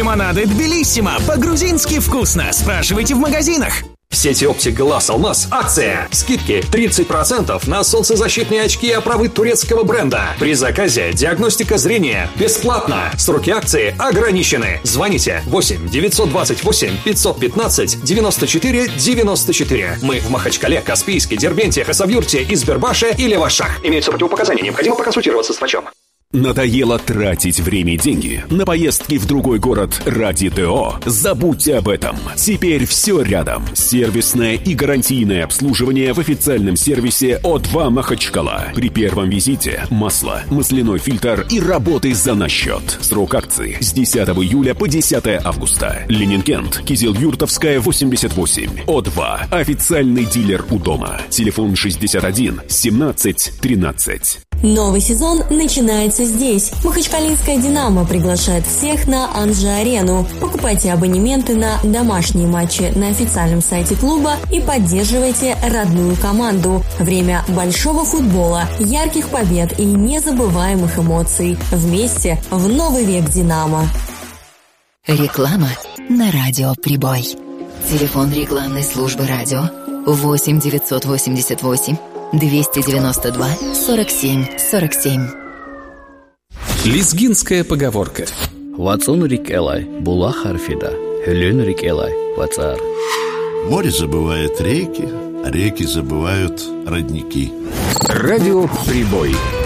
Лимонады Тбилиссимо. По-грузински вкусно. Спрашивайте в магазинах. В сети оптик «Глаз Алмаз» акция. Скидки 30% на солнцезащитные очки и оправы турецкого бренда. При заказе диагностика зрения бесплатно. Сроки акции ограничены. Звоните 8 928 515 94 94. Мы в Махачкале, Каспийске, Дербенте, Хасавюрте, Избербаше и Левашах. Имеются противопоказания. Необходимо проконсультироваться с врачом. Надоело тратить время и деньги на поездки в другой город ради ТО? Забудьте об этом. Теперь все рядом. Сервисное и гарантийное обслуживание в официальном сервисе О2 Махачкала. При первом визите масло, масляной фильтр и работы за наш счет. Срок акции с 10 июля по 10 августа. Ленинкент, Кизилюртовская, 88. О2. Официальный дилер у дома. Телефон 61 17 13. Новый сезон начинается здесь. Махачкалинская «Динамо» приглашает всех на Анжи-арену. Покупайте абонементы на домашние матчи на официальном сайте клуба и поддерживайте родную команду. Время большого футбола, ярких побед и незабываемых эмоций. Вместе в новый век «Динамо». Реклама на радио «Прибой». Телефон рекламной службы радио 8 988 292 47 47. Лезгинская поговорка. Ватсон рикелай, була харфида, хелен рикелай, вацар. Море забывает реки, а реки забывают родники. Радио «Прибой».